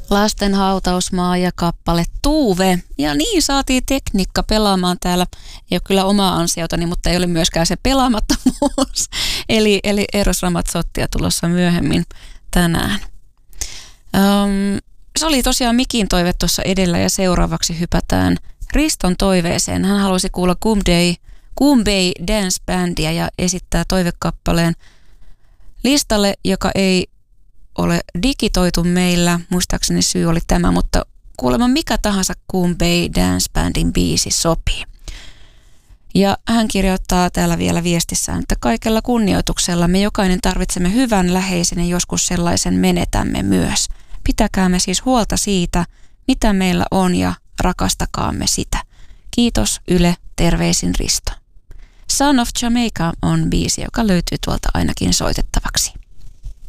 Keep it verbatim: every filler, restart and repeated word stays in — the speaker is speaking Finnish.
Lasten hautausmaa ja kappale Tuve. Ja niin saatiin tekniikka pelaamaan täällä. Ei ole kyllä omaa ansiotani, mutta ei ole myöskään se pelaamattomuus. eli, eli Eros Ramazzottia tulossa myöhemmin tänään. Um, se oli tosiaan Mikin toive tuossa edellä ja seuraavaksi hypätään Riston toiveeseen. Hän halusi kuulla Kumbay, Kumbay Dance Bandia ja esittää toivekappaleen listalle, joka ei ole digitoitu meillä. Muistaakseni syy oli tämä, mutta kuulemma mikä tahansa Kumbay Dance Bandin biisi sopii. Ja hän kirjoittaa täällä vielä viestissään, että kaikella kunnioituksella me jokainen tarvitsemme hyvän läheisen ja joskus sellaisen menetämme myös. Pitäkäämme siis huolta siitä, mitä meillä on ja rakastakaamme sitä. Kiitos Yle, terveisin Risto. Son of Jamaica on biisi, joka löytyy tuolta ainakin soitettavaksi.